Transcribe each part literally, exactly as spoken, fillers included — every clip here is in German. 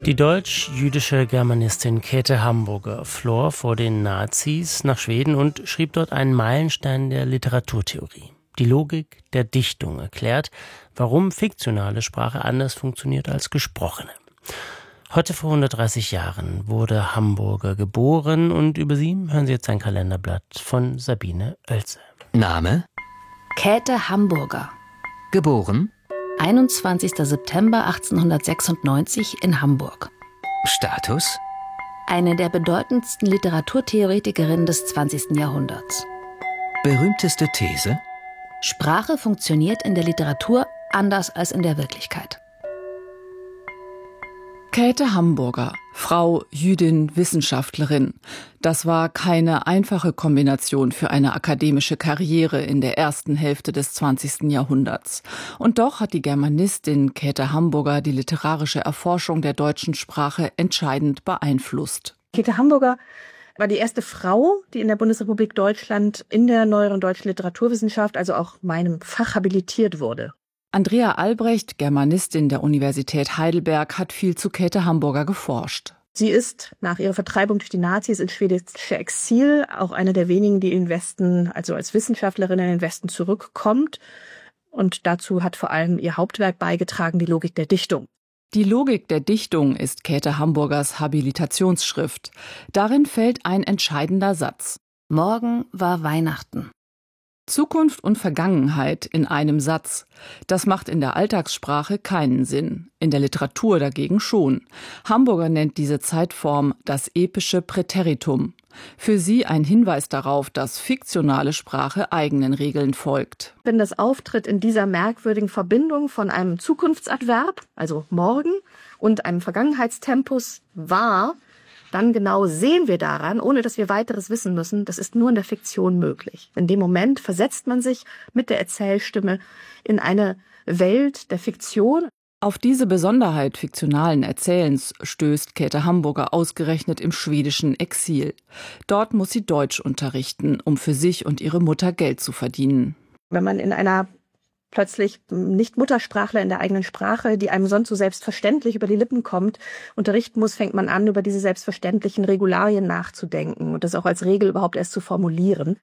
Die deutsch-jüdische Germanistin Käthe Hamburger floh vor den Nazis nach Schweden und schrieb dort einen Meilenstein der Literaturtheorie. Die Logik der Dichtung erklärt, warum fiktionale Sprache anders funktioniert als gesprochene. Heute vor hundertdreißig Jahren wurde Hamburger geboren und über sie hören Sie jetzt ein Kalenderblatt von Sabine Oelze. Name? Käthe Hamburger. Geboren? einundzwanzigster September achtzehnhundertsechsundneunzig in Hamburg. Status? Eine der bedeutendsten Literaturtheoretikerinnen des zwanzigsten Jahrhunderts. Berühmteste These? Sprache funktioniert in der Literatur anders als in der Wirklichkeit. Käthe Hamburger, Frau, Jüdin, Wissenschaftlerin. Das war keine einfache Kombination für eine akademische Karriere in der ersten Hälfte des zwanzigsten Jahrhunderts. Und doch hat die Germanistin Käthe Hamburger die literarische Erforschung der deutschen Sprache entscheidend beeinflusst. Käthe Hamburger war die erste Frau, die in der Bundesrepublik Deutschland in der neueren deutschen Literaturwissenschaft, also auch meinem Fach, habilitiert wurde. Andrea Albrecht, Germanistin der Universität Heidelberg, hat viel zu Käthe Hamburger geforscht. Sie ist nach ihrer Vertreibung durch die Nazis ins schwedische Exil auch eine der wenigen, die in den Westen, also als Wissenschaftlerin in den Westen zurückkommt. Und dazu hat vor allem ihr Hauptwerk beigetragen, die Logik der Dichtung. Die Logik der Dichtung ist Käthe Hamburgers Habilitationsschrift. Darin fällt ein entscheidender Satz. Morgen war Weihnachten. Zukunft und Vergangenheit in einem Satz. Das macht in der Alltagssprache keinen Sinn, in der Literatur dagegen schon. Hamburger nennt diese Zeitform das epische Präteritum. Für sie ein Hinweis darauf, dass fiktionale Sprache eigenen Regeln folgt. Wenn das auftritt in dieser merkwürdigen Verbindung von einem Zukunftsadverb, also morgen, und einem Vergangenheitstempus war, dann genau sehen wir daran, ohne dass wir weiteres wissen müssen, das ist nur in der Fiktion möglich. In dem Moment versetzt man sich mit der Erzählstimme in eine Welt der Fiktion. Auf diese Besonderheit fiktionalen Erzählens stößt Käthe Hamburger ausgerechnet im schwedischen Exil. Dort muss sie Deutsch unterrichten, um für sich und ihre Mutter Geld zu verdienen. Wenn man in einer plötzlich nicht Muttersprachler in der eigenen Sprache, die einem sonst so selbstverständlich über die Lippen kommt, unterrichten muss, fängt man an, über diese selbstverständlichen Regularien nachzudenken und das auch als Regel überhaupt erst zu formulieren.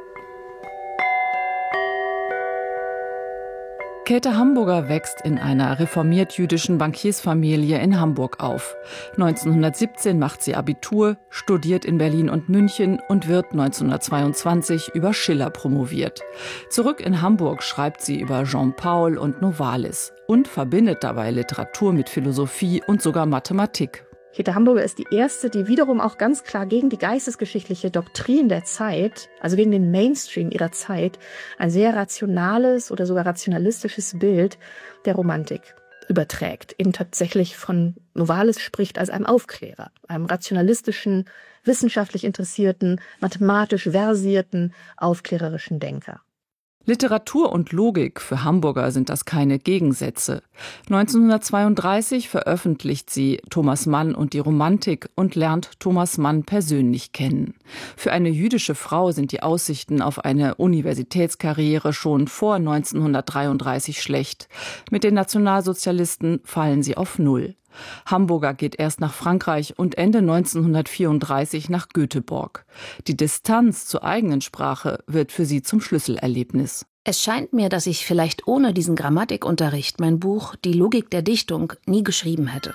Käthe Hamburger wächst in einer reformiert-jüdischen Bankiersfamilie in Hamburg auf. neunzehnhundertsiebzehn macht sie Abitur, studiert in Berlin und München und wird neunzehnhundertzweiundzwanzig über Schiller promoviert. Zurück in Hamburg schreibt sie über Jean Paul und Novalis und verbindet dabei Literatur mit Philosophie und sogar Mathematik. Käthe Hamburger ist die erste, die wiederum auch ganz klar gegen die geistesgeschichtliche Doktrin der Zeit, also gegen den Mainstream ihrer Zeit, ein sehr rationales oder sogar rationalistisches Bild der Romantik überträgt. Eben tatsächlich von Novalis spricht als einem Aufklärer, einem rationalistischen, wissenschaftlich interessierten, mathematisch versierten, aufklärerischen Denker. Literatur und Logik, für Hamburger sind das keine Gegensätze. neunzehnhundertzweiunddreißig veröffentlicht sie Thomas Mann und die Romantik und lernt Thomas Mann persönlich kennen. Für eine jüdische Frau sind die Aussichten auf eine Universitätskarriere schon vor neunzehnhundertdreiunddreißig schlecht. Mit den Nationalsozialisten fallen sie auf Null. Hamburger geht erst nach Frankreich und Ende neunzehnhundertvierunddreißig nach Göteborg. Die Distanz zur eigenen Sprache wird für sie zum Schlüsselerlebnis. Es scheint mir, dass ich vielleicht ohne diesen Grammatikunterricht mein Buch Die Logik der Dichtung nie geschrieben hätte.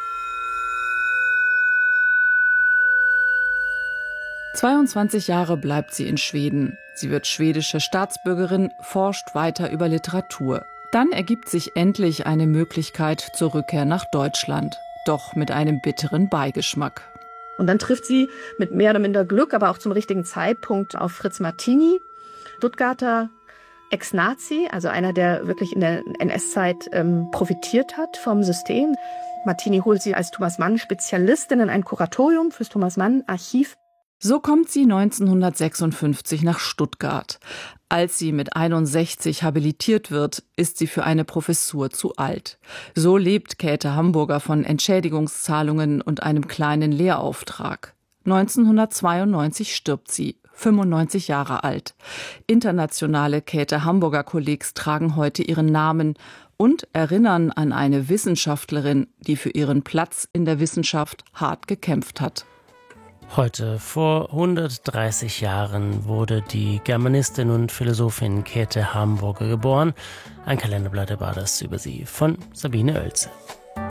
zweiundzwanzig Jahre bleibt sie in Schweden. Sie wird schwedische Staatsbürgerin, forscht weiter über Literatur. Dann ergibt sich endlich eine Möglichkeit zur Rückkehr nach Deutschland, doch mit einem bitteren Beigeschmack. Und dann trifft sie mit mehr oder minder Glück, aber auch zum richtigen Zeitpunkt auf Fritz Martini, Stuttgarter Ex-Nazi, also einer, der wirklich in der N S-Zeit ähm, profitiert hat vom System. Martini holt sie als Thomas Mann-Spezialistin in ein Kuratorium fürs Thomas Mann-Archiv. So kommt sie neunzehnhundertsechsundfünfzig nach Stuttgart. Als sie mit einundsechzig habilitiert wird, ist sie für eine Professur zu alt. So lebt Käthe Hamburger von Entschädigungszahlungen und einem kleinen Lehrauftrag. neunzehnhundertzweiundneunzig stirbt sie, fünfundneunzig Jahre alt. Internationale Käthe Hamburger Kollegs tragen heute ihren Namen und erinnern an eine Wissenschaftlerin, die für ihren Platz in der Wissenschaft hart gekämpft hat. Heute, vor hundertdreißig Jahren, wurde die Germanistin und Philosophin Käthe Hamburger geboren. Ein Kalenderblatt war das über sie von Sabine Oelze.